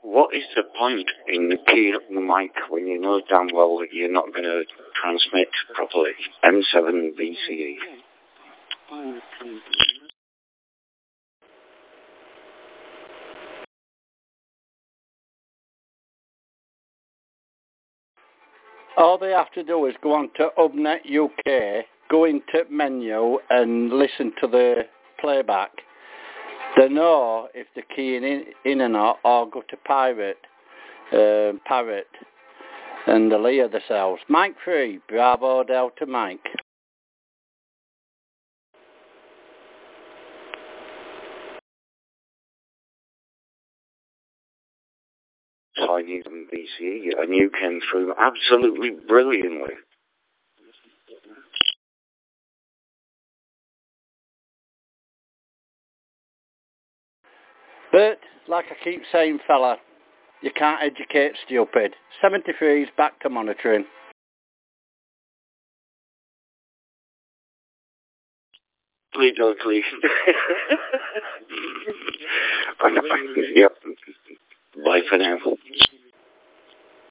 What is the point in keying up the mic when you know damn well that you're not going to transmit properly? M7 VCE. All they have to do is go on to Hubnet UK, go into menu and listen to the playback. They know if they're keying in or not, or go to Parrot, and they'll hear themselves. Mike 3, Bravo Delta Mike. Chinese and VCE, and you came through absolutely brilliantly. But, like I keep saying, fella, you can't educate stupid. 73's back to monitoring. Please. Yep. Bye for now.